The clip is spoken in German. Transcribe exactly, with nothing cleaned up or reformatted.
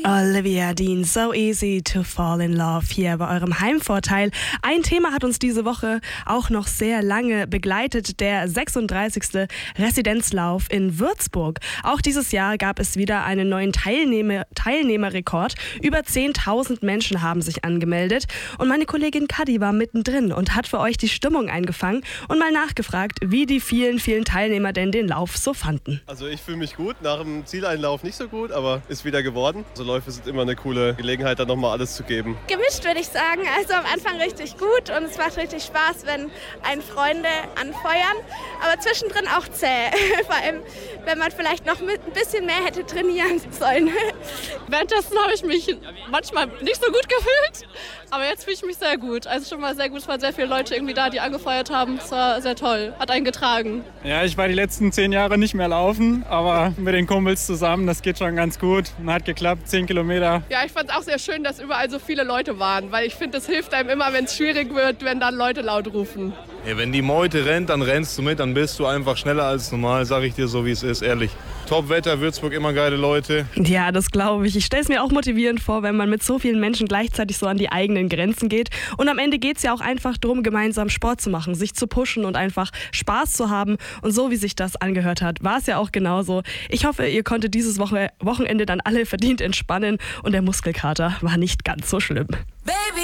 Olivia Dean, So Easy to Fall in Love hier bei eurem Heimvorteil. Ein Thema hat uns diese Woche auch noch sehr lange begleitet, der sechsunddreißigste Residenzlauf in Würzburg. Auch dieses Jahr gab es wieder einen neuen Teilnehmer- Teilnehmerrekord. Über zehntausend Menschen haben sich angemeldet und meine Kollegin Kadi war mittendrin und hat für euch die Stimmung eingefangen und mal nachgefragt, wie die vielen, vielen Teilnehmer denn den Lauf so fanden. Also ich fühle mich gut, nach dem Zieleinlauf nicht so gut, aber ist wieder geworden. Also Läufe sind immer eine coole Gelegenheit, da nochmal alles zu geben. Gemischt würde ich sagen, also am Anfang richtig gut und es macht richtig Spaß, wenn einen Freunde anfeuern, aber zwischendrin auch zäh, vor allem wenn man vielleicht noch mit ein bisschen mehr hätte trainieren sollen. Währenddessen habe ich mich manchmal nicht so gut gefühlt, aber jetzt fühle ich mich sehr gut. Also schon mal sehr gut, es waren sehr viele Leute irgendwie da, die angefeuert haben, es war sehr toll, hat einen getragen. Ja, ich war die letzten zehn Jahre nicht mehr laufen, aber mit den Kumpels zusammen, das geht schon ganz gut und hat geklappt, zehn Kilometer. Ja, ich fand es auch sehr schön, dass überall so viele Leute waren, weil ich finde, es hilft einem immer, wenn es schwierig wird, wenn dann Leute laut rufen. Ja, wenn die Meute rennt, dann rennst du mit, dann bist du einfach schneller als normal, sag ich dir so, wie es ist, ehrlich. Top-Wetter, Würzburg, immer geile Leute. Ja, das glaube ich. Ich stelle es mir auch motivierend vor, wenn man mit so vielen Menschen gleichzeitig so an die eigenen Grenzen geht. Und am Ende geht es ja auch einfach darum, gemeinsam Sport zu machen, sich zu pushen und einfach Spaß zu haben. Und so wie sich das angehört hat, war es ja auch genauso. Ich hoffe, ihr konntet dieses Woche- Wochenende dann alle verdient entspannen und der Muskelkater war nicht ganz so schlimm. Baby.